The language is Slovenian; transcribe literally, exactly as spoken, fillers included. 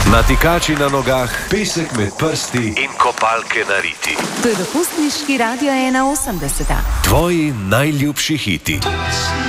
Natikači na nogah, pesek med prsti in kopalke na riti. To je dopustniški radio ena osemdeset. Tvoji najljubši hiti.